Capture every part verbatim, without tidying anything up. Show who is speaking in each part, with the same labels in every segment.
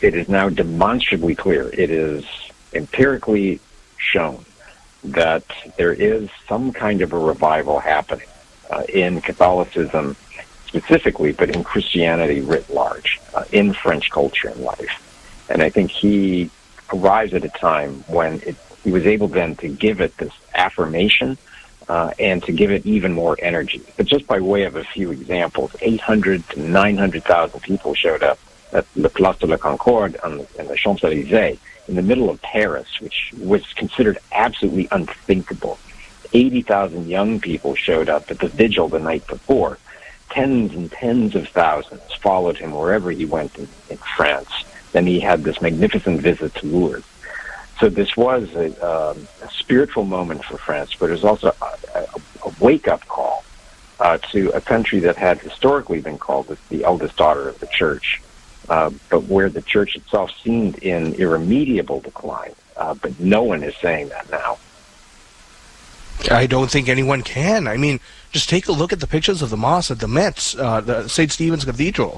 Speaker 1: it is now demonstrably clear, it is empirically shown that there is some kind of a revival happening uh, in Catholicism specifically, but in Christianity writ large, uh, in French culture and life. And I think he arrives at a time when it, he was able then to give it this affirmation uh, and to give it even more energy. But just by way of a few examples, eight hundred to nine hundred thousand people showed up at the Place de la Concorde on the, in the Champs-Élysées in the middle of Paris, which was considered absolutely unthinkable. eighty thousand young people showed up at the vigil the night before. Tens and tens of thousands followed him wherever he went in, in France. Then he had this magnificent visit to Lourdes. So this was a, um, a spiritual moment for France, but it was also a, a, a wake-up call uh, to a country that had historically been called the, the eldest daughter of the Church, uh, but where the Church itself seemed in irremediable decline. Uh, but no one is saying that now.
Speaker 2: I don't think anyone can. I mean, just take a look at the pictures of the Mass at the Metz, uh, the Saint Stephen's Cathedral.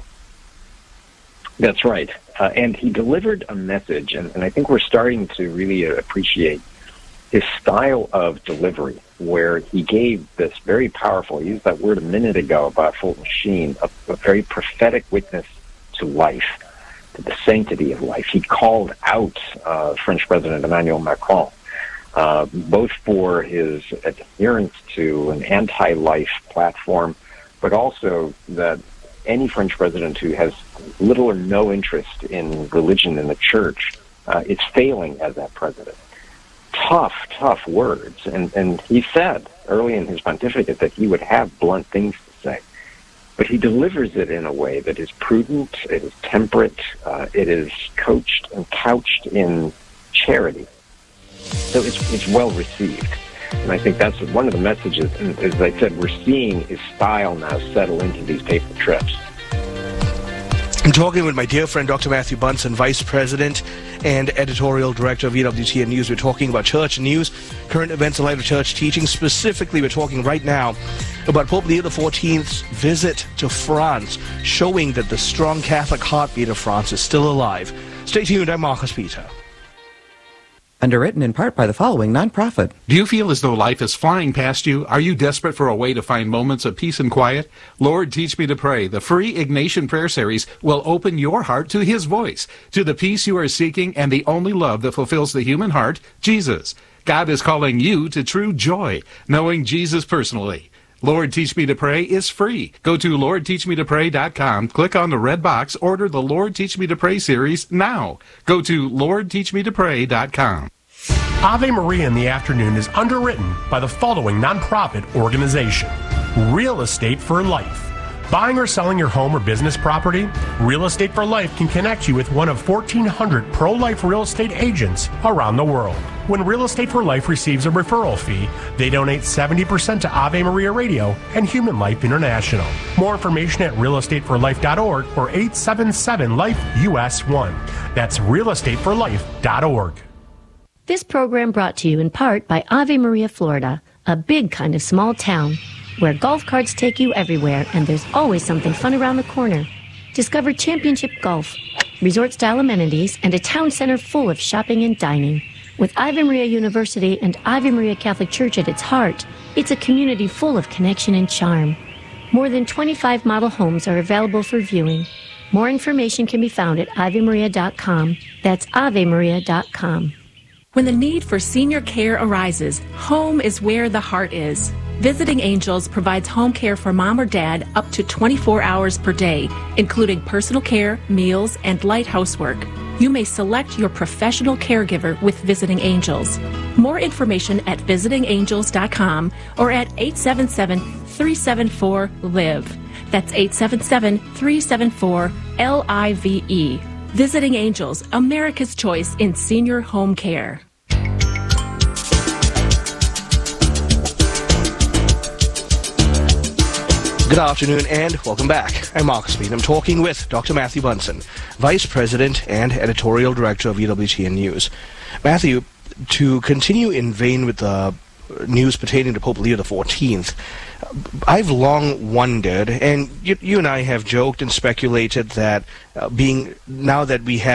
Speaker 1: That's right. Uh, and he delivered a message, and, and I think we're starting to really appreciate his style of delivery, where he gave this very powerful, he used that word a minute ago about Fulton Sheen, a, a very prophetic witness to life, to the sanctity of life. He called out uh, French President Emmanuel Macron, uh, both for his adherence to an anti-life platform, but also that any French president who has little or no interest in religion and the church uh, is failing as that president. Tough, tough words. And, and he said early in his pontificate that he would have blunt things to say. But he delivers it in a way that is prudent, it is temperate, uh, it is coached and couched in charity. So it's, it's well received. And I think that's one of the messages, and as I said, we're seeing his style now settle into these papal trips.
Speaker 2: I'm talking with my dear friend Doctor Matthew Bunson, Vice President and Editorial Director of E W T N News. We're talking about church news, current events in light of church teaching. Specifically, we're talking right now about Pope Leo the fourteenth's visit to France, showing that the strong Catholic heartbeat of France is still alive. Stay tuned, I'm Marcus Peter.
Speaker 3: Underwritten in part by the following nonprofit.
Speaker 4: Do you feel as though life is flying past you? Are you desperate for a way to find moments of peace and quiet? Lord, Teach Me to Pray, the free Ignatian Prayer Series, will open your heart to His voice, to the peace you are seeking and the only love that fulfills the human heart, Jesus. God is calling you to true joy, knowing Jesus personally. Lord, Teach Me to Pray is free. Go to lord teach me to pray dot com, click on the red box, order the Lord Teach Me to Pray series now. Go to lord teach me to pray dot com.
Speaker 5: Ave Maria in the Afternoon is underwritten by the following nonprofit organization: Real Estate for Life. Buying or selling your home or business property? Real Estate for Life can connect you with one of fourteen hundred pro-life real estate agents around the world. When Real Estate for Life receives a referral fee, they donate seventy percent to Ave Maria Radio and Human Life International. More information at real estate for life dot org or eight seven seven life U S one. That's real estate for life dot org.
Speaker 6: This program brought to you in part by Ave Maria, Florida, a big kind of small town where golf carts take you everywhere and there's always something fun around the corner. Discover championship golf, resort-style amenities, and a town center full of shopping and dining. With Ave Maria University and Ave Maria Catholic Church at its heart, it's a community full of connection and charm. More than twenty-five model homes are available for viewing. More information can be found at ave maria dot com. That's ave maria dot com.
Speaker 7: When the need for senior care arises, home is where the heart is. Visiting Angels provides home care for mom or dad up to twenty-four hours per day, including personal care, meals, and light housework. You may select your professional caregiver with Visiting Angels. More information at visiting angels dot com or at eight seven seven, three seven four, L I V E. That's eight seven seven, three seven four, L I V E. Visiting Angels, America's choice in senior home care.
Speaker 2: Good afternoon and welcome back. I'm Marcus Bean. I'm talking with Doctor Matthew Bunson, Vice President and Editorial Director of E W T N News. Matthew, to continue in vein with the news pertaining to Pope Leo the fourteenth, I've long wondered, and you, you and I have joked and speculated that uh, being now that we have